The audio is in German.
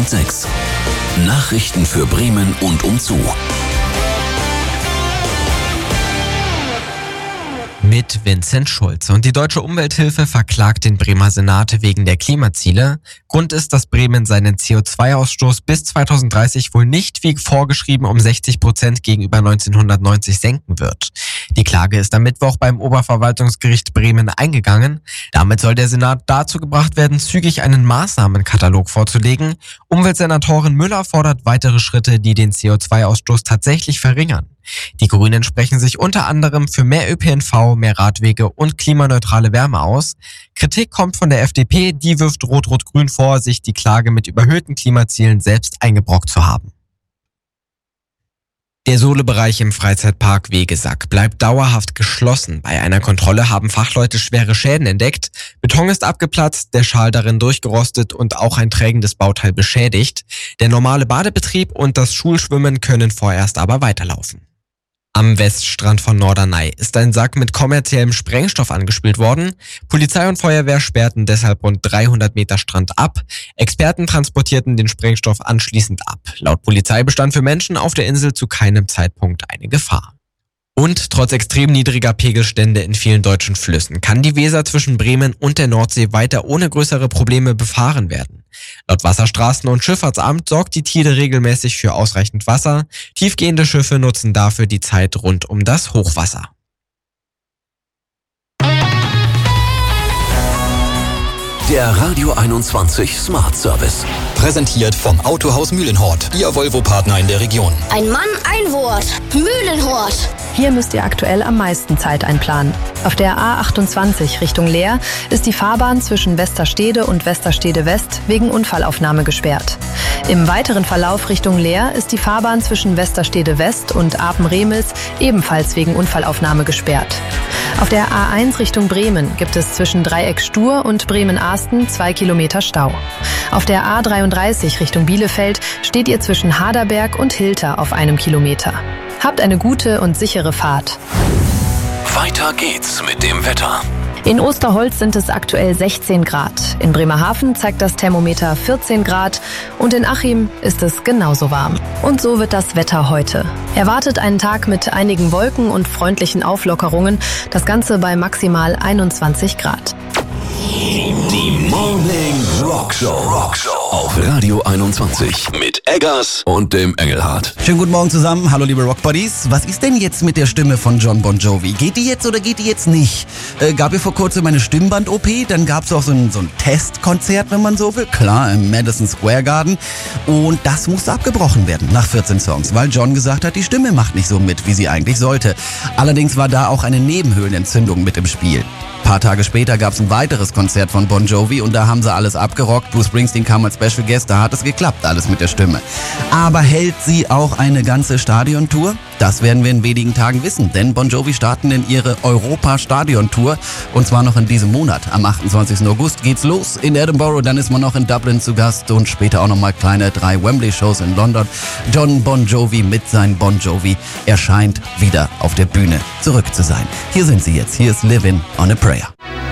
100,6. Nachrichten für Bremen und umzu. Mit Vincent Schulze. Und die Deutsche Umwelthilfe verklagt den Bremer Senat wegen der Klimaziele. Grund ist, dass Bremen seinen CO2-Ausstoß bis 2030 wohl nicht wie vorgeschrieben um 60% gegenüber 1990 senken wird. Die Klage ist am Mittwoch beim Oberverwaltungsgericht Bremen eingegangen. Damit soll der Senat dazu gebracht werden, zügig einen Maßnahmenkatalog vorzulegen. Umweltsenatorin Müller fordert weitere Schritte, die den CO2-Ausstoß tatsächlich verringern. Die Grünen sprechen sich unter anderem für mehr ÖPNV, mehr Radwege und klimaneutrale Wärme aus. Kritik kommt von der FDP, die wirft Rot-Rot-Grün vor, sich die Klage mit überhöhten Klimazielen selbst eingebrockt zu haben. Der Sohle-Bereich im Freizeitpark Wegesack bleibt dauerhaft geschlossen. Bei einer Kontrolle haben Fachleute schwere Schäden entdeckt. Beton ist abgeplatzt, der Schal darin durchgerostet und auch ein trägendes Bauteil beschädigt. Der normale Badebetrieb und das Schulschwimmen können vorerst aber weiterlaufen. Am Weststrand von Norderney ist ein Sack mit kommerziellem Sprengstoff angespült worden. Polizei und Feuerwehr sperrten deshalb rund 300 Meter Strand ab. Experten transportierten den Sprengstoff anschließend ab. Laut Polizei bestand für Menschen auf der Insel zu keinem Zeitpunkt eine Gefahr. Und trotz extrem niedriger Pegelstände in vielen deutschen Flüssen kann die Weser zwischen Bremen und der Nordsee weiter ohne größere Probleme befahren werden. Laut Wasserstraßen- und Schifffahrtsamt sorgt die Tide regelmäßig für ausreichend Wasser. Tiefgehende Schiffe nutzen dafür die Zeit rund um das Hochwasser. Der Radio 21 Smart Service. Präsentiert vom Autohaus Mühlenhort, Ihr Volvo-Partner in der Region. Ein Mann, ein Wort. Mühlenhort. Hier müsst ihr aktuell am meisten Zeit einplanen. Auf der A28 Richtung Leer ist die Fahrbahn zwischen Westerstede und Westerstede West wegen Unfallaufnahme gesperrt. Im weiteren Verlauf Richtung Leer ist die Fahrbahn zwischen Westerstede West und Apen-Remels ebenfalls wegen Unfallaufnahme gesperrt. Auf der A1 Richtung Bremen gibt es zwischen Dreieck Stur und Bremen-Arsten 2 Kilometer Stau. Auf der A33 Richtung Bielefeld steht ihr zwischen Haderberg und Hilter auf 1 Kilometer. Habt eine gute und sichere Fahrt. Weiter geht's mit dem Wetter. In Osterholz sind es aktuell 16 Grad. In Bremerhaven zeigt das Thermometer 14 Grad und in Achim ist es genauso warm. Und so wird das Wetter heute. Erwartet einen Tag mit einigen Wolken und freundlichen Auflockerungen. Das Ganze bei maximal 21 Grad. Die Morning Rockshow auf Radio 21 mit Eggers und dem Engelhardt. Schönen guten Morgen zusammen. Hallo liebe Rockbuddies. Was ist denn jetzt mit der Stimme von Jon Bon Jovi? Geht die jetzt oder geht die jetzt nicht? Gab ja vor kurzem eine Stimmband-OP, dann gab es auch so ein Testkonzert, wenn man so will. Klar, im Madison Square Garden. Und das musste abgebrochen werden nach 14 Songs, weil Jon gesagt hat, die Stimme macht nicht so mit, wie sie eigentlich sollte. Allerdings war da auch eine Nebenhöhlenentzündung mit im Spiel. Ein paar Tage später gab es ein weiteres Konzert von Bon Jovi und da haben sie alles abgerockt. Bruce Springsteen kam als Special Guest, da hat es geklappt, alles mit der Stimme. Aber hält sie auch eine ganze Stadiontour? Das werden wir in wenigen Tagen wissen, denn Bon Jovi starten in ihre Europa-Stadion-Tour und zwar noch in diesem Monat. Am 28. August geht's los in Edinburgh, dann ist man noch in Dublin zu Gast und später auch nochmal kleine 3 Wembley-Shows in London. Jon Bon Jovi mit seinem Bon Jovi erscheint wieder auf der Bühne zurück zu sein. Hier sind sie jetzt, hier ist Living on a Prayer.